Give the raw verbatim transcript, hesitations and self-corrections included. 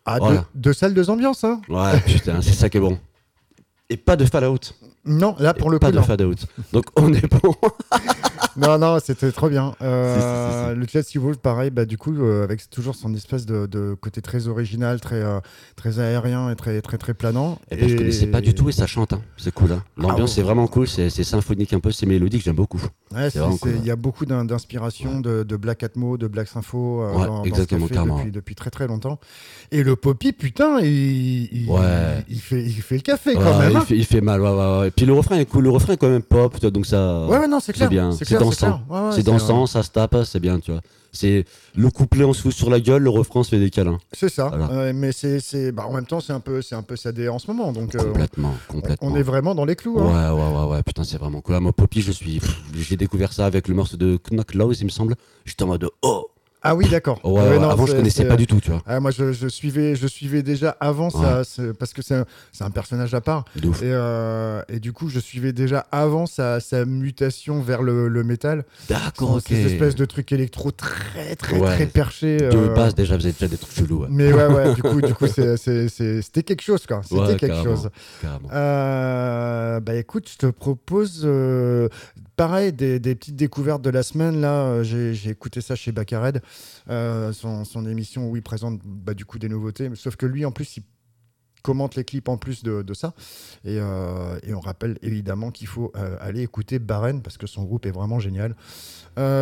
Ah, deux, Voilà. deux salles, deux ambiances, hein. Ouais, putain, c'est ça qui est bon. Et pas de Fallout. Non, là, pour Et le pas coup, de non. Fallout. Donc on est bon. Non, non, c'était trop bien. Si, si, si, Euh, si. le Chelsea Wolf, pareil, bah, du coup, euh, avec toujours son espèce de, de côté très original, très, euh, très aérien et très, très, très planant. Eh ben, je connaissais pas du tout et ça chante, hein. C'est cool, hein. Ah, L'ambiance, c'est vraiment cool. C'est, c'est symphonique un peu, c'est mélodique, j'aime beaucoup. ouais, C'est c'est, vraiment cool. c'est- Ouais, il y a beaucoup d'in- ouais. d'inspiration de, de Black Atmo, de Black Sympho euh, Ouais, dans, dans ce qu'elle exactement, fait carrément. depuis, depuis très très longtemps. Et le Poppy, putain, il, il, Ouais. il fait, il fait le café quand Ouais, même. il Hein. fait, il fait mal, ouais, ouais, ouais. Et puis le refrain est cool, le refrain est quand même pop, tu vois, donc Ouais, ça, ouais, non, c'est c'est clair. bien, C'est c'est clair, c'est dansant. clair. Ouais, ouais, C'est c'est, euh, dansant, ça se tape, c'est bien, tu vois. C'est le couplet, on se fout sur la gueule, le refrain, on se fait des câlins. c'est ça. Voilà. Ouais, mais c'est, c'est, bah, en même temps, c'est un peu, c'est un peu sa dé en ce moment. Donc, euh, Complètement, on, on- on complètement. est vraiment dans les clous. Ouais, Hein. ouais, ouais, ouais, putain, c'est vraiment cool. Ah, moi, Poppy, je suis, pff, j'ai découvert ça avec le morceau de Knock Loose, il me semble. J'étais en mode, oh, Ah oui, d'accord. ouais, Ouais, ouais. non, Avant, je c'est, connaissais pas c'est- du tout, tu vois. ah, moi, je, je suivais, je suivais déjà avant Ouais, ça, c'est- parce que c'est un, c'est un personnage à part. de ouf. Et, euh, et du coup, je suivais déjà avant sa, sa mutation vers le, le métal. D'accord, Son- ok. Ces espèces de trucs électro très, très, très Ouais, perchés. de euh, base, déjà, vous avez déjà des trucs chelous, ouais. Mais ouais, ouais, du coup, du coup c'est, c'est- c'est- c'était quelque chose, quoi. C'était Ouais, quelque chose. carrément, carrément. Euh, bah écoute, je te propose, euh, pareil, des, des petites découvertes de la semaine. Là, Euh, j'ai, j'ai écouté ça chez Baccared, euh, son, son émission où il présente bah, du coup des nouveautés. Sauf que lui, en plus, il commente les clips en plus de, de ça. Et, euh, et on rappelle évidemment qu'il faut euh, aller écouter Baren parce que son groupe est vraiment génial. Euh,